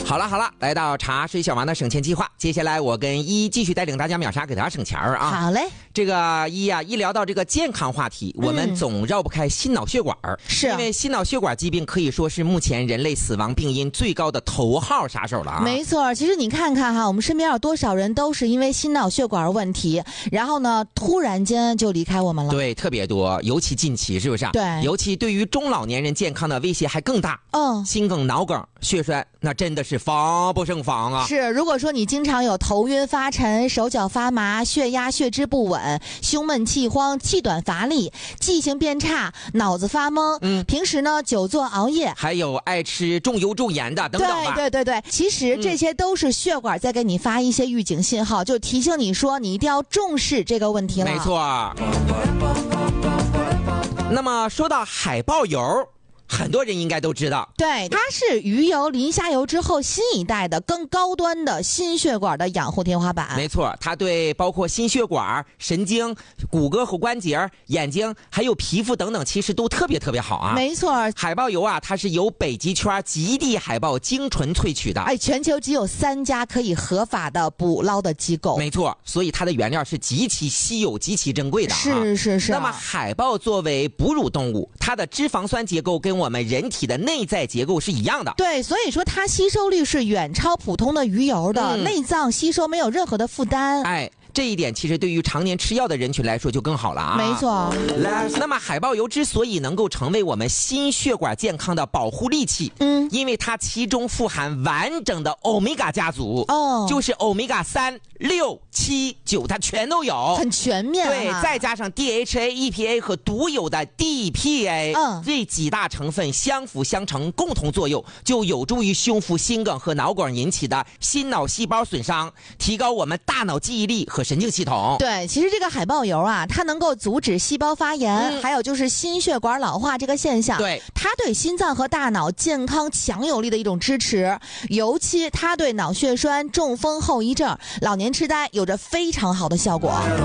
好了，来到茶水小王的省钱计划，接下来我跟一继续带领大家秒杀，给大家省钱啊！ 好嘞， 这个一聊到这个健康话题，我们总绕不开心脑血管， 是因为心脑血管疾病可以说是目前人类死亡病因最高的头号杀手了啊！ 没错，其实你看看哈，我们身边有多少人都是因为心脑血管问题，然后呢，突然间就离开我们了。 对，特别多，尤其近期是不是？ 对， 尤其对于中老年人健康的威胁还更大。心梗、脑梗、血栓，那真的是防不胜防啊！ 是，如果说你经常有头晕发沉、手脚发麻、血压血脂不稳、胸闷气慌、气短乏力、记性变差、脑子发懵，平时呢久坐熬夜， 还有爱吃重油重盐的等等吧。 对，其实这些都是血管在给你发一些预警信号，就提醒你说你一定要重视这个问题了。 没错。那么说到海豹油，很多人应该都知道， 对，它是鱼油、磷虾油之后新一代的更高端的心血管的养护天花板。 没错，它对包括心血管、神经、骨骼和关节、眼睛还有皮肤等等，其实都特别好啊。 没错， 海豹油啊，它是由北极圈极地海豹精纯萃取的。 全球只有3家可以合法的捕捞的机构。 没错，所以它的原料是极其稀有、极其珍贵的啊。 是。 那么海豹作为哺乳动物，它的脂肪酸结构跟我们人体的内在结构是一样的。 对，所以说它吸收率是远超普通的鱼油的，内脏吸收没有任何的负担。 这一点其实对于常年吃药的人群来说就更好了啊。 没错。 那么海豹油之所以能够成为我们心血管健康的保护利器，因为它其中富含完整的欧米伽家族，就是欧米伽3、6、7、9，它全都有， 很全面。 对，再加上 DHA、EPA 和独有的 DPA，这几大成分相辅相成，共同作用，就有助于修复心梗和脑梗引起的心脑细胞损伤，提高我们大脑记忆力和神经系统。 对，其实这个海豹油啊，它能够阻止细胞发炎，还有就是心血管老化这个现象。 对， 它对心脏和大脑健康强有力的一种支持，尤其它对脑血栓、中风后遗症、老年痴呆有着非常好的效果。